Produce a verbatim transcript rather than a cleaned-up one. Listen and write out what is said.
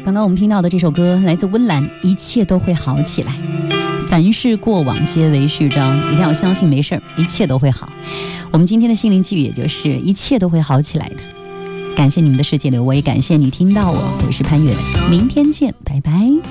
刚刚我们听到的这首歌来自温岚，一切都会好起来。凡事过往皆为序章，一定要相信没事儿，一切都会好。我们今天的心灵寄语也就是一切都会好起来的。感谢你们的世界流，我也感谢你听到我，我是潘越，明天见，拜拜。